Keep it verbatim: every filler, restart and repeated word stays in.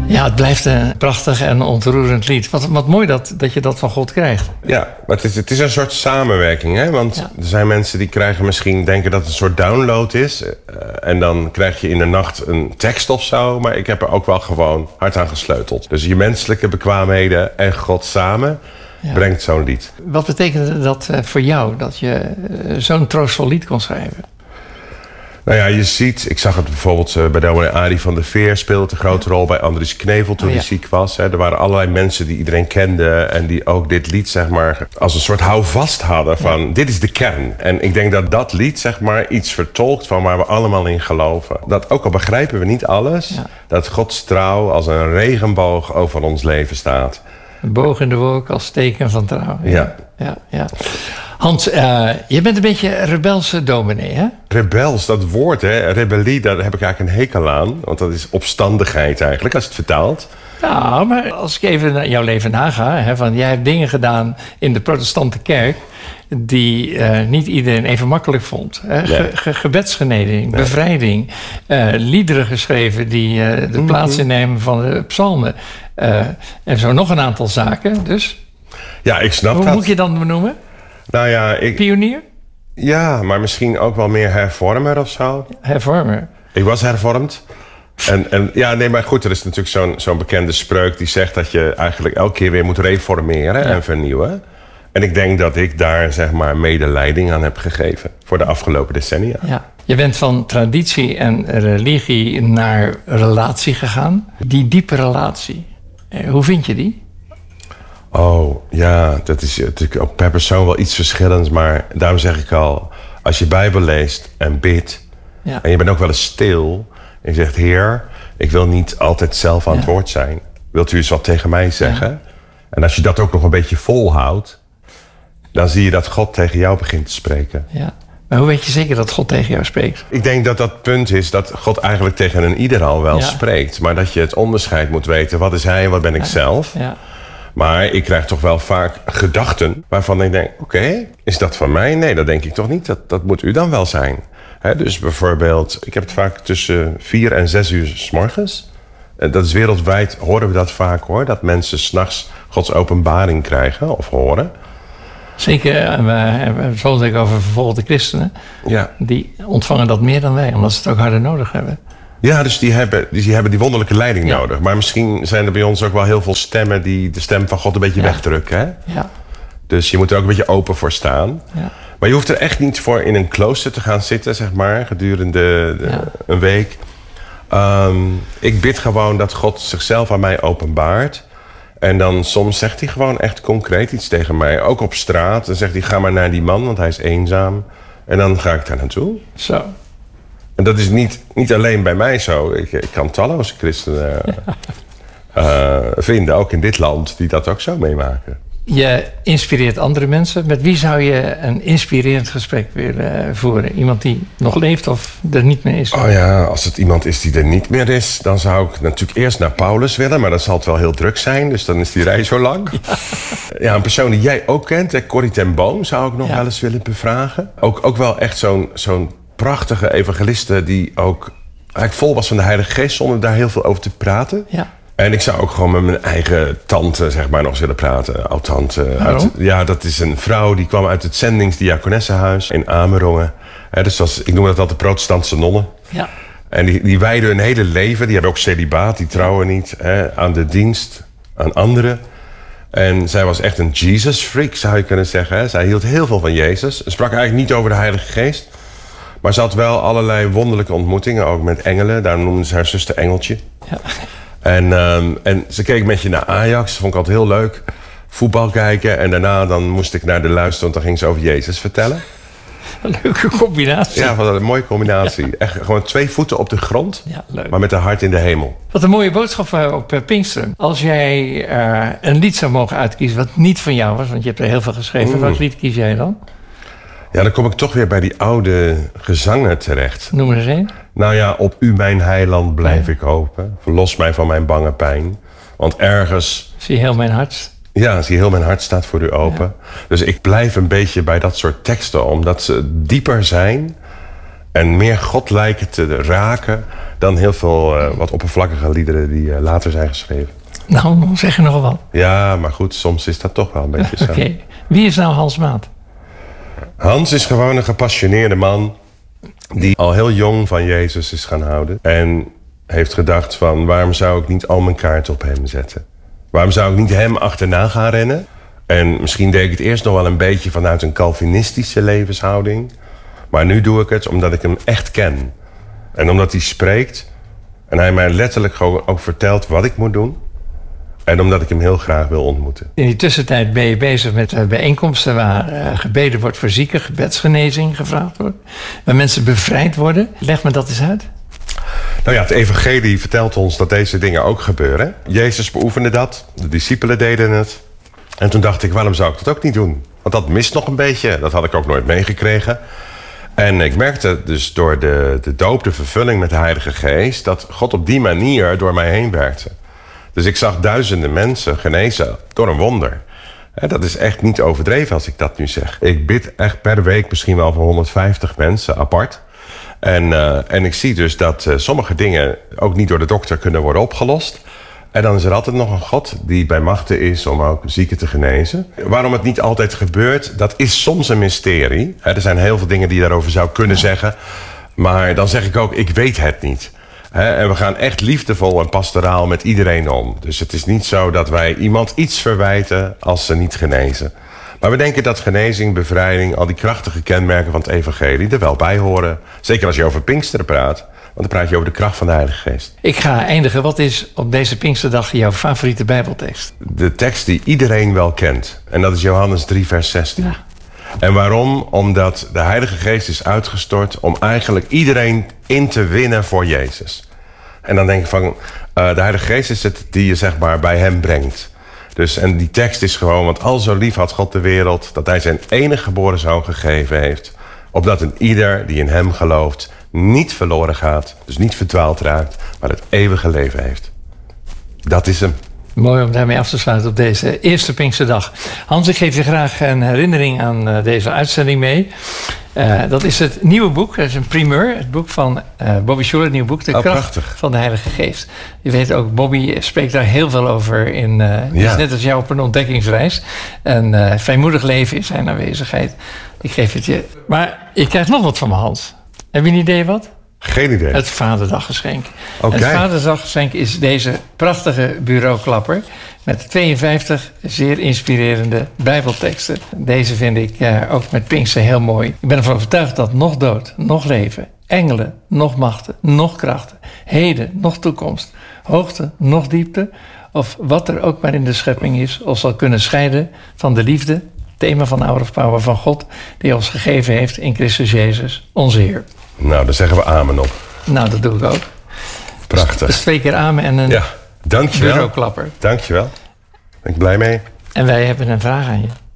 Ja, het blijft een prachtig en ontroerend lied. Wat, wat mooi dat, dat je dat van God krijgt. Ja, maar het is, het is een soort samenwerking. Hè? Want ja. er zijn mensen die krijgen misschien denken dat het een soort download is. Uh, en dan krijg je in de nacht een tekst of zo. Maar ik heb er ook wel gewoon hard aan gesleuteld. Dus je menselijke bekwaamheden en God samen ja. brengt zo'n lied. Wat betekende dat uh, voor jou, dat je uh, zo'n troostvol lied kon schrijven? Nou ja, je ziet, ik zag het bijvoorbeeld uh, bij dominee Arie van der Veer speelde een grote rol bij Andries Knevel toen oh, ja. hij ziek was. Hè. Er waren allerlei mensen die iedereen kende en die ook dit lied zeg maar als een soort houvast hadden van ja. dit is de kern. En ik denk dat dat lied zeg maar iets vertolkt van waar we allemaal in geloven. Dat ook al begrijpen we niet alles, ja. dat Gods trouw als een regenboog over ons leven staat. Een boog in de wolk als teken van trouw. Ja, ja. ja, ja. Hans, uh, je bent een beetje een rebelse dominee, hè? Rebels, dat woord, hè, rebellie, daar heb ik eigenlijk een hekel aan. Want dat is opstandigheid eigenlijk, als je het vertaalt. Nou, maar als ik even naar jouw leven naga... Hè, van, jij hebt dingen gedaan in de protestante kerk... die uh, niet iedereen even makkelijk vond. Hè? Ge- nee. ge- gebedsgenezing, nee. bevrijding... Uh, liederen geschreven die uh, de mm-hmm. plaats innemen van de psalmen... Uh, en zo nog een aantal zaken, dus... Ja, ik snap Hoe dat. moet je dan benoemen? Nou ja, ik... Pionier? Ja, maar misschien ook wel meer hervormer of zo. Hervormer? Ik was hervormd. En, en ja, nee, maar goed, er is natuurlijk zo'n, zo'n bekende spreuk... die zegt dat je eigenlijk elke keer weer moet reformeren ja. en vernieuwen. En ik denk dat ik daar, zeg maar, medeleiding aan heb gegeven... voor de afgelopen decennia. Ja. Je bent van traditie en religie naar relatie gegaan. Die diepe relatie, hoe vind je die? Oh, ja, dat is natuurlijk ook per persoon wel iets verschillends. Maar daarom zeg ik al, als je Bijbel leest en bidt... Ja. en je bent ook wel eens stil en je zegt... Heer, ik wil niet altijd zelf aan het ja. woord zijn. Wilt u eens wat tegen mij zeggen? Ja. En als je dat ook nog een beetje volhoudt... dan zie je dat God tegen jou begint te spreken. Ja. Maar hoe weet je zeker dat God tegen jou spreekt? Ik denk dat dat punt is dat God eigenlijk tegen een ieder al wel ja. spreekt. Maar dat je het onderscheid moet weten. Wat is hij en wat ben ik ja. zelf? Ja. Maar ik krijg toch wel vaak gedachten waarvan ik denk... oké, okay, is dat van mij? Nee, dat denk ik toch niet. Dat, dat moet u dan wel zijn. He, dus bijvoorbeeld, ik heb het vaak tussen vier en zes uur 's morgens. Dat is wereldwijd, horen we dat vaak hoor. Dat mensen 's nachts Gods openbaring krijgen of horen. Zeker, we hebben het volgende week over vervolgde christenen. Ja. Die ontvangen dat meer dan wij, omdat ze het ook harder nodig hebben. Ja, dus die hebben die, hebben die wonderlijke leiding ja. nodig. Maar misschien zijn er bij ons ook wel heel veel stemmen... die de stem van God een beetje ja. wegdrukken. Hè? Ja. Dus je moet er ook een beetje open voor staan. Ja. Maar je hoeft er echt niet voor in een klooster te gaan zitten... zeg maar, gedurende de, ja. een week. Um, ik bid gewoon dat God zichzelf aan mij openbaart... En dan soms zegt hij gewoon echt concreet iets tegen mij. Ook op straat. Dan zegt hij, ga maar naar die man, want hij is eenzaam. En dan ga ik daar naartoe. Zo. En dat is niet, niet alleen bij mij zo. Ik, ik kan talloze christenen ja. uh, vinden, ook in dit land, die dat ook zo meemaken. Je inspireert andere mensen. Met wie zou je een inspirerend gesprek willen voeren? Iemand die nog leeft of er niet meer is? Oh ja, als het iemand is die er niet meer is... dan zou ik natuurlijk eerst naar Paulus willen... maar dan zal het wel heel druk zijn, dus dan is die reis zo lang. Ja, ja een persoon die jij ook kent, Corrie ten Boom... zou ik nog ja. wel eens willen bevragen. Ook, ook wel echt zo'n, zo'n prachtige evangeliste... die ook eigenlijk vol was van de Heilige Geest... zonder daar heel veel over te praten... Ja. En ik zou ook gewoon met mijn eigen tante, zeg maar, nog eens willen praten. Oud-tante. Uit, ja, dat is een vrouw die kwam uit het Zendingsdiakonessenhuis in Amerongen. He, dus dat is, ik noem dat altijd de protestantse nonnen. Ja. En die, die wijden hun hele leven. Die hebben ook celibaat, die trouwen niet. He, aan de dienst, aan anderen. En zij was echt een Jesus-freak, zou je kunnen zeggen. He. Zij hield heel veel van Jezus. Ze sprak eigenlijk niet over de Heilige Geest. Maar ze had wel allerlei wonderlijke ontmoetingen, ook met engelen. Daarom noemden ze haar zuster Engeltje. Ja. En, um, en ze keek met je naar Ajax. Dat vond ik altijd heel leuk. Voetbal kijken. En daarna dan moest ik naar de luisteren. Want dan ging ze over Jezus vertellen. Een leuke combinatie. Ja, wat een mooie combinatie. Ja. Echt gewoon twee voeten op de grond. Ja, leuk. Maar met een hart in de hemel. Wat een mooie boodschap op Pinksteren. Als jij uh, een lied zou mogen uitkiezen wat niet van jou was. Want je hebt er heel veel geschreven. Mm. Welk lied kies jij dan? Ja, dan kom ik toch weer bij die oude gezangen terecht. Noem er eens een. Nou ja, op u mijn heiland blijf ja. ik hopen. Verlos mij van mijn bange pijn. Want ergens... Zie heel mijn hart. Ja, zie heel mijn hart staat voor u open. Ja. Dus ik blijf een beetje bij dat soort teksten. Omdat ze dieper zijn En meer God lijken te raken dan heel veel uh, wat oppervlakkige liederen die uh, later zijn geschreven. Nou, zeg je nogal wat. Ja, maar goed, soms is dat toch wel een beetje zo. Oké. Okay. Wie is nou Hans Maat? Hans is gewoon een gepassioneerde man die al heel jong van Jezus is gaan houden. En heeft gedacht van, waarom zou ik niet al mijn kaart op hem zetten? Waarom zou ik niet hem achterna gaan rennen? En misschien deed ik het eerst nog wel een beetje vanuit een Calvinistische levenshouding. Maar nu doe ik het omdat ik hem echt ken. En omdat hij spreekt. En hij mij letterlijk gewoon ook vertelt wat ik moet doen. En omdat ik hem heel graag wil ontmoeten. In die tussentijd ben je bezig met bijeenkomsten waar uh, gebeden wordt voor zieken, gebedsgenezing gevraagd wordt. Waar mensen bevrijd worden. Leg me dat eens uit. Nou ja, het evangelie vertelt ons dat deze dingen ook gebeuren. Jezus beoefende dat, de discipelen deden het. En toen dacht ik, waarom zou ik dat ook niet doen? Want dat mist nog een beetje, dat had ik ook nooit meegekregen. En ik merkte dus door de, de doop, de vervulling met de Heilige Geest, dat God op die manier door mij heen werkte. Dus ik zag duizenden mensen genezen door een wonder. Dat is echt niet overdreven als ik dat nu zeg. Ik bid echt per week misschien wel voor honderdvijftig mensen apart. En, uh, en ik zie dus dat uh, sommige dingen ook niet door de dokter kunnen worden opgelost. En dan is er altijd nog een God die bij machten is om ook zieken te genezen. Waarom het niet altijd gebeurt, dat is soms een mysterie. Er zijn heel veel dingen die je daarover zou kunnen zeggen. Maar dan zeg ik ook, ik weet het niet. En we gaan echt liefdevol en pastoraal met iedereen om. Dus het is niet zo dat wij iemand iets verwijten als ze niet genezen. Maar we denken dat genezing, bevrijding, al die krachtige kenmerken van het evangelie er wel bij horen. Zeker als je over Pinksteren praat. Want dan praat je over de kracht van de Heilige Geest. Ik ga eindigen. Wat is op deze Pinksterdag jouw favoriete Bijbeltekst? De tekst die iedereen wel kent. En dat is Johannes drie vers zestien. Ja. En waarom? Omdat de Heilige Geest is uitgestort om eigenlijk iedereen in te winnen voor Jezus. En dan denk ik van, uh, de Heilige Geest is het die je zeg maar bij hem brengt. Dus, en die tekst is gewoon, want al zo lief had God de wereld, dat hij zijn enige geboren zoon gegeven heeft. Opdat een ieder die in hem gelooft niet verloren gaat, dus niet verdwaald raakt, maar het eeuwige leven heeft. Dat is hem. Mooi om daarmee af te sluiten op deze eerste Pinksterdag. Hans, ik geef je graag een herinnering aan uh, deze uitzending mee. Uh, dat is het nieuwe boek, dat is een primeur. Het boek van uh, Bobby Schuller, het nieuwe boek, De oh, kracht prachtig. Van de Heilige Geest. Je weet ook, Bobby spreekt daar heel veel over. In, uh, ja. Is net als jou op een ontdekkingsreis. Een uh, vrijmoedig leven in zijn aanwezigheid. Ik geef het je. Maar je krijgt nog wat van me, Hans. Heb je een idee wat? Geen idee. Het Vaderdaggeschenk. Okay. Het Vaderdaggeschenk is deze prachtige bureauklapper met tweeënvijftig zeer inspirerende Bijbelteksten. Deze vind ik uh, ook met Pinkster heel mooi. Ik ben ervan overtuigd dat nog dood, nog leven, engelen, nog machten, nog krachten, heden, nog toekomst, hoogte, nog diepte, of wat er ook maar in de schepping is, ons zal kunnen scheiden van de liefde, thema van Hour of Power van God, die ons gegeven heeft in Christus Jezus, onze Heer. Nou, daar zeggen we amen op. Nou, dat doe ik ook. Prachtig. Dus twee keer amen en een ja, dankjewel. bureauklapper. Dankjewel. Ben ik blij mee. En wij hebben een vraag aan je.